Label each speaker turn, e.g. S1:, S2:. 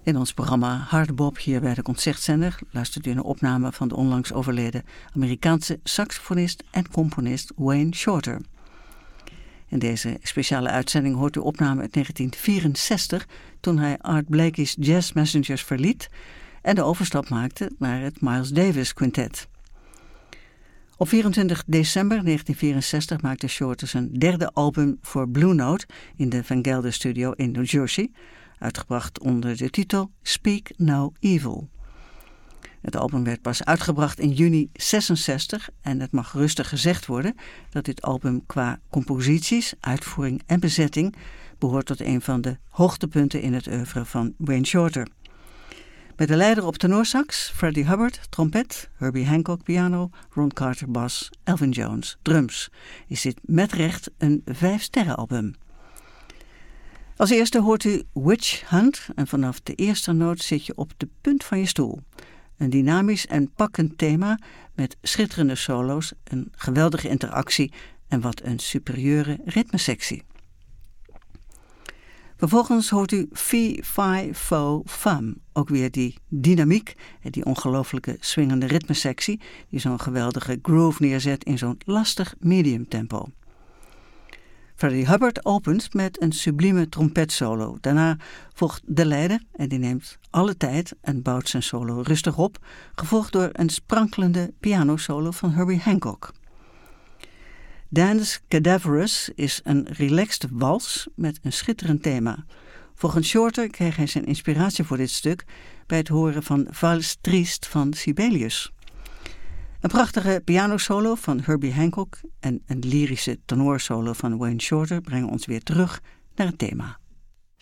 S1: In ons programma Hard Bop hier bij de Concertzender luistert u een opname van de onlangs overleden Amerikaanse saxofonist en componist Wayne Shorter. In deze speciale uitzending hoort u opname uit 1964 toen hij Art Blakey's Jazz Messengers verliet en de overstap maakte naar het Miles Davis Quintet. Op 24 december 1964 maakte Shorter zijn derde album voor Blue Note in de Van Gelder Studio in New Jersey, uitgebracht onder de titel Speak No Evil. Het album werd pas uitgebracht in juni 1966 en het mag rustig gezegd worden dat dit album qua composities, uitvoering en bezetting behoort tot een van de hoogtepunten in het oeuvre van Wayne Shorter. Met de leider op tenorsax, Freddie Hubbard, trompet, Herbie Hancock piano, Ron Carter bas, Elvin Jones drums, is dit met recht een 5-sterrenalbum. Als eerste hoort u Witch Hunt en vanaf de eerste noot zit je op de punt van je stoel. Een dynamisch en pakkend thema met schitterende solo's, een geweldige interactie en wat een superieure ritmesectie. Vervolgens hoort u Fee, Fi, Fo, Fum. Ook weer die dynamiek en die ongelooflijke swingende ritmesectie die zo'n geweldige groove neerzet in zo'n lastig medium tempo. Freddie Hubbard opent met een sublieme trompetsolo. Daarna volgt de leider en die neemt alle tijd en bouwt zijn solo rustig op, gevolgd door een sprankelende pianosolo van Herbie Hancock. Dance Cadaverous is een relaxed wals met een schitterend thema. Volgens Shorter kreeg hij zijn inspiratie voor dit stuk bij het horen van Vals Triste van Sibelius. Een prachtige pianosolo van Herbie Hancock en een lyrische tenorsolo van Wayne Shorter brengen ons weer terug naar het thema.